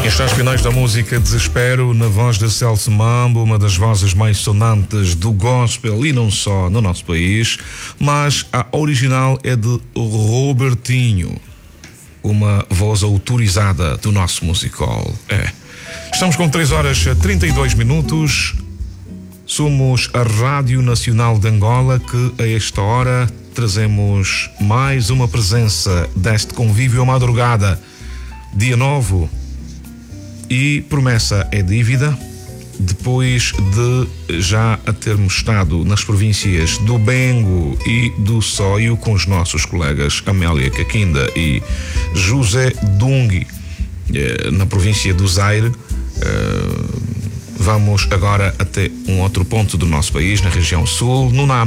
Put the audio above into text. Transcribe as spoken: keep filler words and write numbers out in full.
Estes finais da música Desespero, na voz de Celso Mambo, uma das vozes mais sonantes do gospel e não só no nosso país, mas a original é de Robertinho, uma voz autorizada do nosso musical. É. Estamos com três horas e trinta e dois minutos. Somos a Rádio Nacional de Angola que a esta hora trazemos mais uma presença deste convívio à madrugada. Dia novo e promessa é dívida. Depois de já a termos estado nas províncias do Bengo e do Soio com os nossos colegas Amélia Caquinda e José Dungi na província do Zaire, vamos agora até um outro ponto do nosso país, na região sul, no Nam.